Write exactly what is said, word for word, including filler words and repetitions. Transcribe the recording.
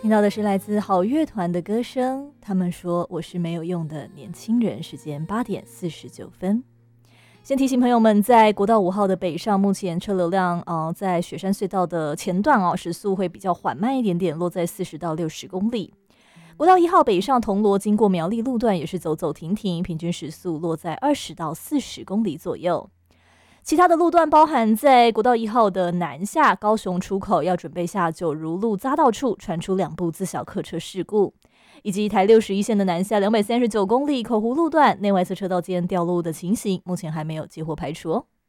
听到的是来自好乐团的歌声，他们说我是没有用的年轻人。时间八点四十九分。先提醒朋友们，在国道五号的北上，目前车流量呃在雪山隧道的前段哦，时速会比较缓慢一点点，落在四十到六十公里。国道一号北上铜锣经过苗栗路段也是走走停停，平均时速落在二十到四十公里左右。其他的路段包含在国道一号的南下高雄出口要准备下九如路匝道处传出两部自小客车事故，以及台六十一线的南下两百三十九公里口湖路段内外侧车道间掉落的情形，目前还没有接获排除哦。